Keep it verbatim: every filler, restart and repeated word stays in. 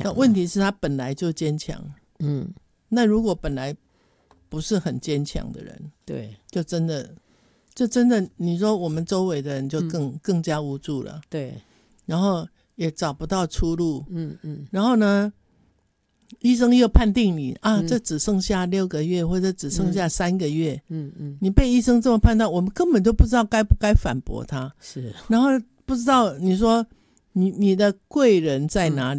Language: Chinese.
强、啊。 问题是他本来就坚强， 嗯， 那如果本来不是很坚强的人， 对， 就真的就真的你说我们周围的人就更、 嗯、 更加无助了， 对， 然后也找不到出路， 嗯嗯， 然后呢医生又判定你啊、 嗯、 这只剩下六个月或者只剩下三个月， 嗯嗯， 你被医生这么判断，我们根本就不知道该不该反驳他， 是， 然后不知道你说你你的贵人在哪里、